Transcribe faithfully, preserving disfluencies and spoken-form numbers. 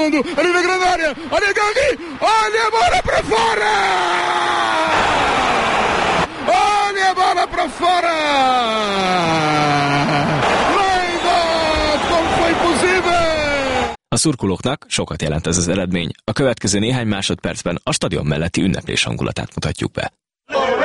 fundo, ali na grande área, olha Gandhi, olha a bola para fora! Olha a bola para fora! Como foi possível? A szurkolóknak sokat jelent ez az eredmény. A következő néhány másodpercben a stadion melletti ünneplés hangulatát mutatjuk be.